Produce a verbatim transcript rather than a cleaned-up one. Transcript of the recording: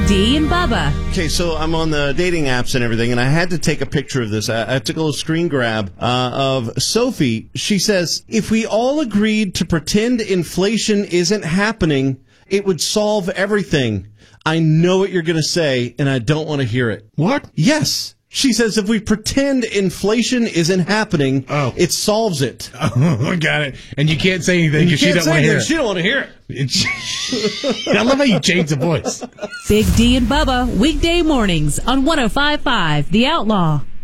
D and Bubba. Okay, so I'm on the dating apps and everything, and I had to take a picture of this. I, I took a little screen grab uh, of Sophie. She says, if we all agreed to pretend inflation isn't happening, it would solve everything. I know what you're going to say, and I don't want to hear it. What? Yes. She says if we pretend inflation isn't happening, oh. it solves it. Oh, got it. And you can't say anything because she doesn't want to hear it. She don't want to hear it. I love how you change the voice. Big D and Bubba, weekday mornings on one oh five point five The Outlaw.